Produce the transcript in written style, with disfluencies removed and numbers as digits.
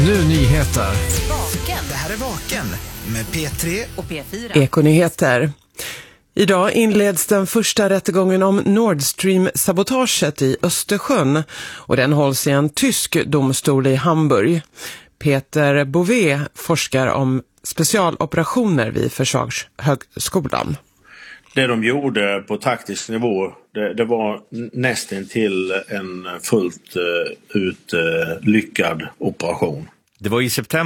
nu nyheter. Vaken. Det här är Vaken med P3 och P4. Ekonyheter. Idag inleds den första rättegången om Nord Stream-sabotaget i Östersjön och den hålls i en tysk domstol i Hamburg. Peter Bové forskar om specialoperationer vid Försvarshögskolan. Det de gjorde på taktisk nivå, det var nästan till en fullt ut lyckad operation. Det var i september